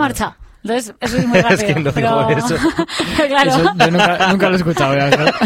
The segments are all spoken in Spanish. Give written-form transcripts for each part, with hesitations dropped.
marcha. Entonces, eso es muy rápido. Es que no digo eso. Claro. Eso yo nunca lo he escuchado.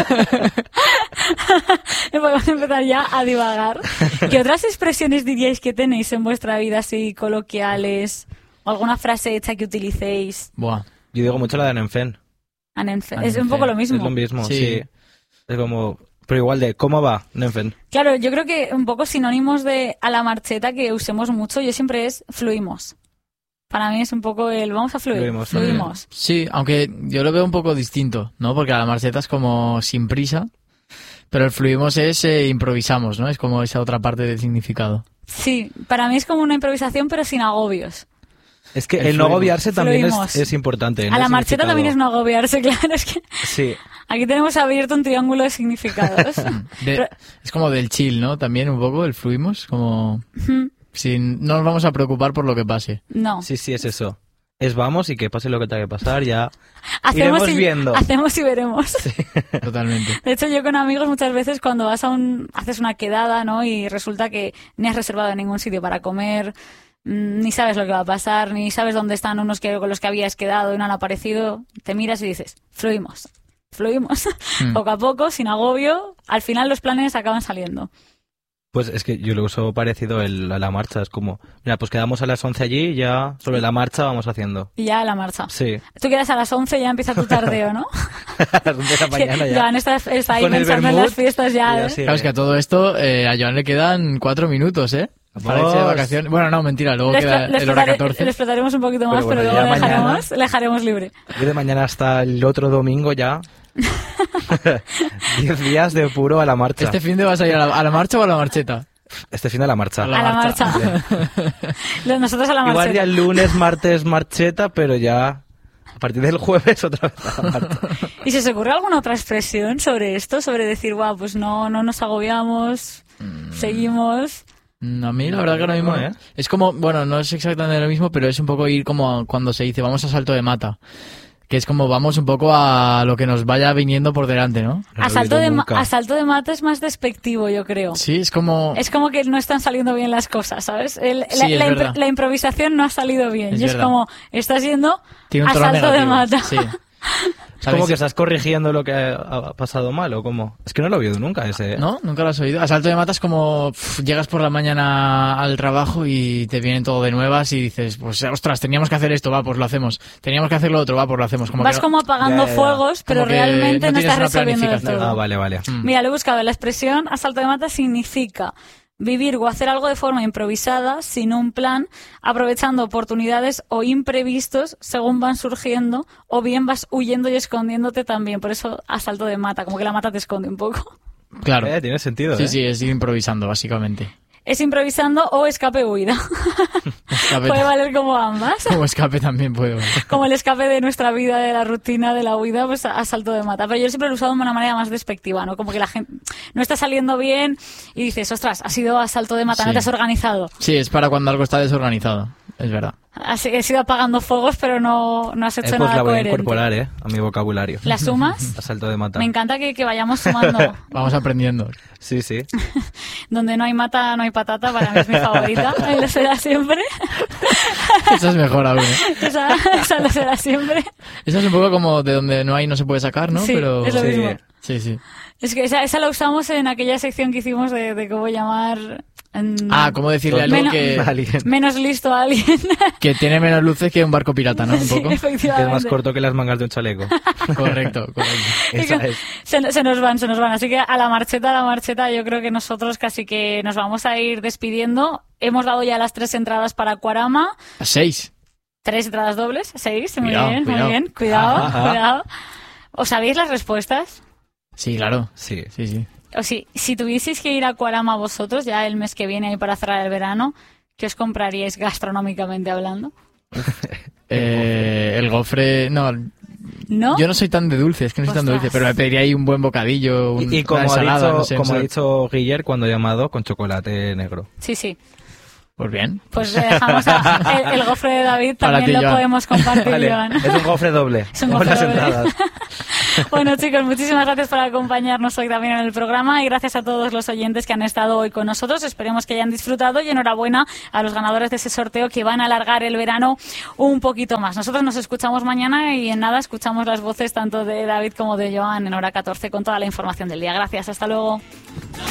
Podemos empezar ya a divagar. ¿Qué otras expresiones diríais que tenéis en vuestra vida así coloquiales? ¿O alguna frase hecha que utilicéis? Buah. Yo digo mucho la de Anenfen. Es un poco lo mismo. Es lo mismo, Sí. sí. Es como... Pero igual de, ¿cómo va, Nenfen? Claro, yo creo que un poco sinónimos de a la marcheta que usemos mucho, yo siempre es fluimos. Para mí es un poco el vamos a fluir, fluimos. Sí, aunque yo lo veo un poco distinto, ¿no? Porque a la marcheta es como sin prisa, pero el fluimos es improvisamos, ¿no? Es como esa otra parte del significado. Sí, para mí es como una improvisación pero sin agobios. Es que el no agobiarse también es importante. A la marcheta también es no agobiarse, claro. Es que sí. Aquí tenemos abierto un triángulo de significados. Es como del chill, ¿no? También un poco el fluimos, como... no nos vamos a preocupar por lo que pase. No. Sí, es eso. Es vamos y que pase lo que tenga que pasar, ya hacemos iremos viendo. Hacemos y veremos. Sí. Totalmente. De hecho, yo con amigos muchas veces cuando vas haces una quedada, ¿no? Y resulta que ni has reservado ningún sitio para comer, ni sabes lo que va a pasar, ni sabes dónde están unos con los que habías quedado y no han aparecido, te miras y dices, fluimos. Poco a poco, sin agobio, al final los planes acaban saliendo. Pues es que yo lo uso parecido a la marcha, es como, mira, pues quedamos a las 11 allí, ya sobre la marcha vamos haciendo. Y ya a la marcha. Sí. Tú quedas a las 11 y ya empieza tu tardeo, ¿no? A las 11 de la mañana ya. Joan está ahí con pensando en las fiestas ya, ¿eh? Claro, es que a todo esto a Joan le quedan 4 minutos, ¿eh? Para irse de vacaciones. Bueno, no, mentira, luego queda el hora 14. Le explotaremos un poquito más, pero luego le dejaremos libre. Yo de mañana hasta el otro domingo ya... 10 días de puro a la marcha. ¿Este fin de vas a ir a la marcha o a la marcheta? Este fin de la marcha. A la marcha. Nosotros a la marcha. Igual ya el lunes, martes, marcheta, pero ya a partir del jueves otra vez a la marcha. ¿Y si se ocurre alguna otra expresión sobre esto? Sobre decir, guau, pues no nos agobiamos, seguimos... A mí la verdad que ahora mismo es como, bueno, no es exactamente lo mismo, pero es un poco ir como cuando se dice vamos a salto de mata. Que es como vamos un poco a lo que nos vaya viniendo por delante, ¿no? A salto de mata es más despectivo, yo creo. Sí, es como... Es como que no están saliendo bien las cosas, ¿sabes? La improvisación no ha salido bien. Es como, estás yendo a salto de mata. Sí. Es como que estás corrigiendo lo que ha pasado mal, ¿o cómo? Es que no lo he oído nunca ese, ¿eh? ¿No? ¿Nunca lo has oído? A salto de mata es como llegas por la mañana al trabajo y te vienen todo de nuevas y dices, pues ostras, teníamos que hacer esto, va, pues lo hacemos. Teníamos que hacer lo otro, va, pues lo hacemos. Como vas como apagando fuegos, pero realmente no estás resolviendo del todo. Ah, vale. Mira, lo he buscado. La expresión a salto de mata significa vivir o hacer algo de forma improvisada, sin un plan, aprovechando oportunidades o imprevistos según van surgiendo, o bien vas huyendo y escondiéndote también. Por eso a salto de mata, como que la mata te esconde un poco. Claro. Tiene sentido, Sí, es ir improvisando, básicamente. Es improvisando o escape-huida. Puede valer como ambas. Como escape también puede valer. Como el escape de nuestra vida, de la rutina, de la huida, pues a salto de mata. Pero yo siempre lo he usado de una manera más despectiva, ¿no? Como que la gente no está saliendo bien y dices, ostras, has ido a salto de mata, no te has organizado. Sí, es para cuando algo está desorganizado, es verdad. He ido apagando fuegos, pero no has hecho nada la voy coherente. A incorporar, a mi vocabulario. ¿Las sumas? A salto de mata. Me encanta que vayamos sumando. Vamos aprendiendo. Sí. Donde no hay mata, no hay patata, para mí es mi favorita. Lo será siempre. Esa es mejor aún, ¿eh? Esa lo será siempre. Esa es un poco como de donde no hay no se puede sacar, ¿no? Sí, pero es lo mismo. Sí. Es que esa la usamos en aquella sección que hicimos de cómo llamar... cómo decirle a alguien que... Menos listo a alguien. Que tiene menos luces que un barco pirata, ¿no? Un poco. Sí, efectivamente. Que es más corto que las mangas de un chaleco. Correcto. Esa es. Se nos van. Así que a la marcheta, yo creo que nosotros casi que nos vamos a ir despidiendo. Hemos dado ya las 3 entradas para Cuarama. 6. 3 entradas dobles. 6, muy Cuidado. bien. Cuidado. ¿Os sabéis las respuestas? Sí, claro. Sí. O si tuvieseis que ir a Cuarama vosotros, ya el mes que viene ahí para cerrar el verano, ¿qué os compraríais gastronómicamente hablando? El gofre... ¿No? Yo no soy tan de dulce, es que no soy tan de dulce, pero me pediría ahí un buen bocadillo, y como, una ensalada, como ha dicho Guiller cuando ha llamado, con chocolate negro. Sí. Pues bien. Pues dejamos el gofre de David, Para también ti, lo Joan. podemos compartir, Vale, Joan. es un gofre doble. Es un gofre las doble. entradas. Bueno, chicos, muchísimas gracias por acompañarnos hoy también en el programa y gracias a todos los oyentes que han estado hoy con nosotros. Esperemos que hayan disfrutado y enhorabuena a los ganadores de ese sorteo que van a alargar el verano un poquito más. Nosotros nos escuchamos mañana y en nada escuchamos las voces tanto de David como de Joan en hora 14 con toda la información del día. Gracias, hasta luego.